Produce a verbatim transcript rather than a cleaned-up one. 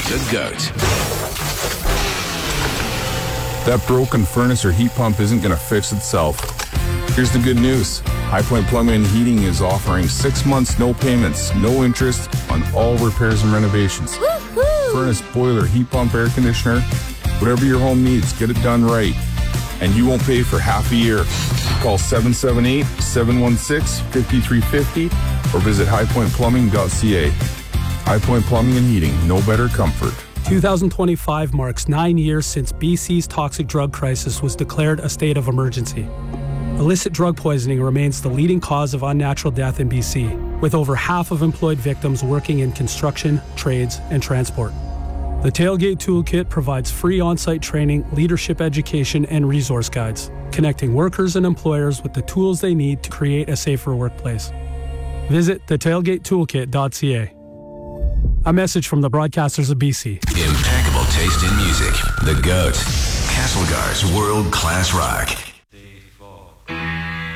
The GOAT. That broken furnace or heat pump isn't going to fix itself. Here's the good news. High Point Plumbing and Heating is offering six months, no payments, no interest on all repairs and renovations. Woo-hoo! Furnace, boiler, heat pump, air conditioner, whatever your home needs, get it done right. And you won't pay for half a year. Call seven seven eight, seven one six, five three five zero or visit high point plumbing dot c a. High Point Plumbing and Heating, no better comfort. twenty twenty-five marks nine years since B C's toxic drug crisis was declared a state of emergency. Illicit drug poisoning remains the leading cause of unnatural death in B C, with over half of employed victims working in construction, trades, and transport. The Tailgate Toolkit provides free on-site training, leadership education, and resource guides, connecting workers and employers with the tools they need to create a safer workplace. Visit the tailgate toolkit dot c a. A message from the broadcasters of B C. Impeccable taste in music. The GOAT. Castlegar's world-class rock.